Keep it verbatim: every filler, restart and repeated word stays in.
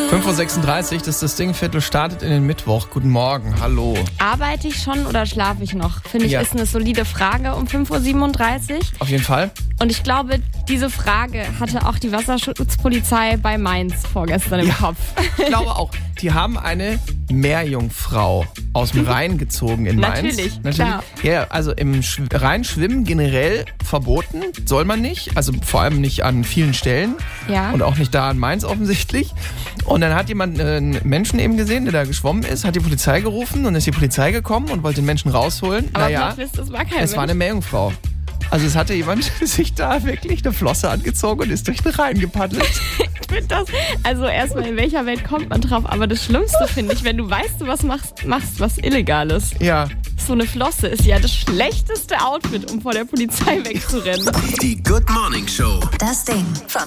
fünf Uhr sechsunddreißig, das ist das Ding-Viertel, startet in den Mittwoch. Guten Morgen, hallo. Arbeite ich schon oder schlafe ich noch? Finde ich, Ja. ist eine solide Frage um fünf Uhr siebenunddreißig. Auf jeden Fall. Und ich glaube, diese Frage hatte auch die Wasserschutzpolizei bei Mainz vorgestern im Ja. Kopf. Ich glaube auch. Die haben eine Meerjungfrau aus dem Rhein gezogen in Mainz. Natürlich, Natürlich. klar. Ja, also im Sch- Rhein schwimmen generell verboten, soll man nicht. Also vor allem nicht an vielen Stellen. Ja. Und auch nicht da in Mainz offensichtlich. Und dann hat jemand einen Menschen eben gesehen, der da geschwommen ist, hat die Polizei gerufen und ist die Polizei gekommen und wollte den Menschen rausholen. Aber naja, Plot Twist, es war kein es war eine Meerjungfrau. Also es hatte jemand sich da wirklich eine Flosse angezogen und ist durch den Rhein gepaddelt. Ich finde das, also erstmal, in welcher Welt kommt man drauf? Aber das Schlimmste finde ich, wenn du weißt, du was machst, machst was Illegales. Ja. So eine Flosse ist ja das schlechteste Outfit, um vor der Polizei wegzurennen. Die Good Morning Show. Das Ding von